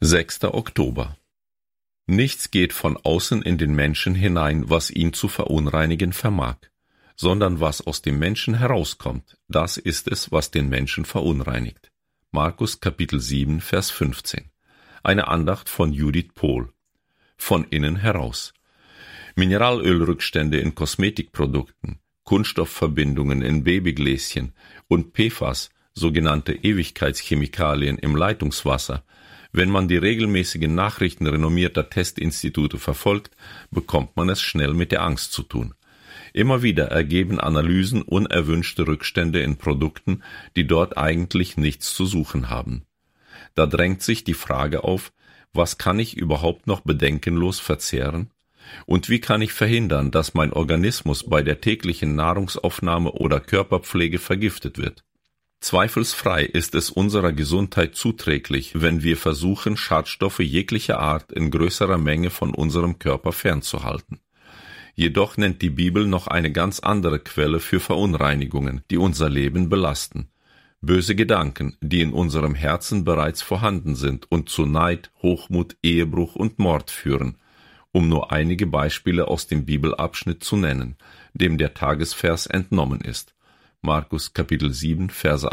6. Oktober. Nichts geht von außen in den Menschen hinein, was ihn zu verunreinigen vermag, sondern was aus dem Menschen herauskommt, das ist es, was den Menschen verunreinigt. Markus Kapitel 7, Vers 15. Eine Andacht von Judith Pohl. Von innen heraus. Mineralölrückstände in Kosmetikprodukten, Kunststoffverbindungen in Babygläschen und PFAS, sogenannte Ewigkeitschemikalien im Leitungswasser. Wenn man die regelmäßigen Nachrichten renommierter Testinstitute verfolgt, bekommt man es schnell mit der Angst zu tun. Immer wieder ergeben Analysen unerwünschte Rückstände in Produkten, die dort eigentlich nichts zu suchen haben. Da drängt sich die Frage auf, was kann ich überhaupt noch bedenkenlos verzehren? Und wie kann ich verhindern, dass mein Organismus bei der täglichen Nahrungsaufnahme oder Körperpflege vergiftet wird? Zweifelsfrei ist es unserer Gesundheit zuträglich, wenn wir versuchen, Schadstoffe jeglicher Art in größerer Menge von unserem Körper fernzuhalten. Jedoch nennt die Bibel noch eine ganz andere Quelle für Verunreinigungen, die unser Leben belasten. Böse Gedanken, die in unserem Herzen bereits vorhanden sind und zu Neid, Hochmut, Ehebruch und Mord führen, um nur einige Beispiele aus dem Bibelabschnitt zu nennen, dem der Tagesvers entnommen ist. Markus Kapitel 7, Verse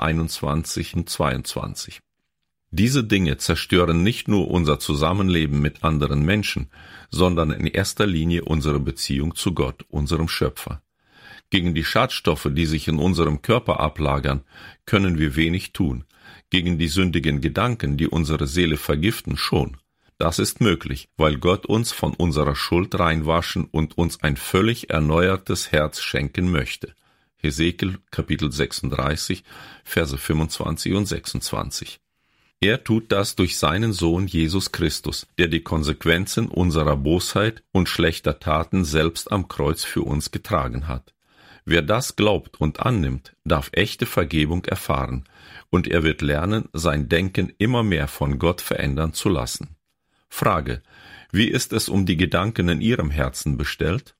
21 und 22. Diese Dinge zerstören nicht nur unser Zusammenleben mit anderen Menschen, sondern in erster Linie unsere Beziehung zu Gott, unserem Schöpfer. Gegen die Schadstoffe, die sich in unserem Körper ablagern, können wir wenig tun. Gegen die sündigen Gedanken, die unsere Seele vergiften, schon. Das ist möglich, weil Gott uns von unserer Schuld reinwaschen und uns ein völlig erneuertes Herz schenken möchte. Hesekiel Kapitel 36, Verse 25 und 26. Er tut das durch seinen Sohn Jesus Christus, der die Konsequenzen unserer Bosheit und schlechter Taten selbst am Kreuz für uns getragen hat. Wer das glaubt und annimmt, darf echte Vergebung erfahren, und er wird lernen, sein Denken immer mehr von Gott verändern zu lassen. Frage: Wie ist es um die Gedanken in Ihrem Herzen bestellt?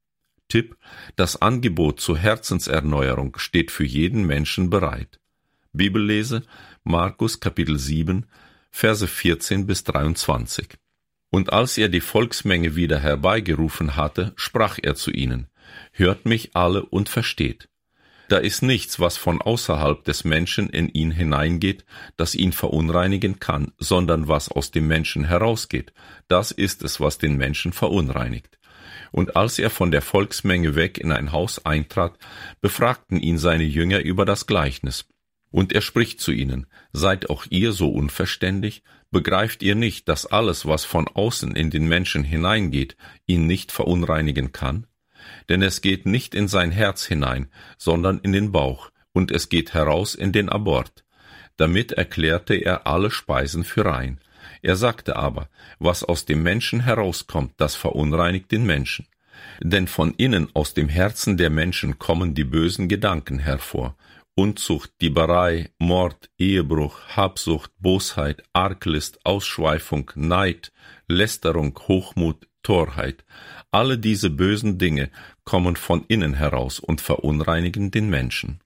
Tipp: Das Angebot zur Herzenserneuerung steht für jeden Menschen bereit. Bibellese: Markus Kapitel 7, Verse 14 bis 23. Und als er die Volksmenge wieder herbeigerufen hatte, sprach er zu ihnen: Hört mich alle und versteht. Da ist nichts, was von außerhalb des Menschen in ihn hineingeht, das ihn verunreinigen kann, sondern was aus dem Menschen herausgeht. Das ist es, was den Menschen verunreinigt. Und als er von der Volksmenge weg in ein Haus eintrat, befragten ihn seine Jünger über das Gleichnis. Und er spricht zu ihnen: Seid auch ihr so unverständig? Begreift ihr nicht, dass alles, was von außen in den Menschen hineingeht, ihn nicht verunreinigen kann? Denn es geht nicht in sein Herz hinein, sondern in den Bauch, und es geht heraus in den Abort. Damit erklärte er alle Speisen für rein. Er sagte aber: Was aus dem Menschen herauskommt, das verunreinigt den Menschen. Denn von innen aus dem Herzen der Menschen kommen die bösen Gedanken hervor: Unzucht, Dieberei, Mord, Ehebruch, Habsucht, Bosheit, Arglist, Ausschweifung, Neid, Lästerung, Hochmut, Torheit. Alle diese bösen Dinge kommen von innen heraus und verunreinigen den Menschen.